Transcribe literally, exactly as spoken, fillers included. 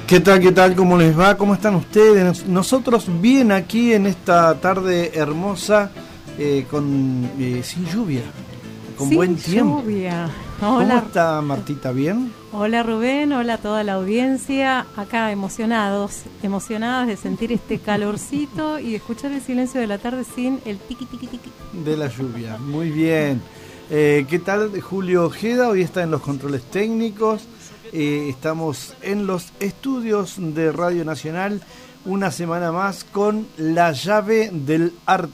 ¿Qué tal, qué tal? ¿Cómo les va? ¿Cómo están ustedes? Nosotros bien aquí en esta tarde hermosa, eh, con eh, sin lluvia, con sin buen tiempo. Lluvia. ¿Cómo Hola. está Martita? ¿Bien? Hola Rubén, hola a toda la audiencia. Acá emocionados, emocionadas de sentir este calorcito y de escuchar el silencio de la tarde sin el tiqui tiqui tiqui de la lluvia. Muy bien. Eh, ¿Qué tal Julio Ojeda? Hoy está en los controles técnicos. Eh, estamos en los estudios de Radio Nacional una semana más con La Llave del Arte.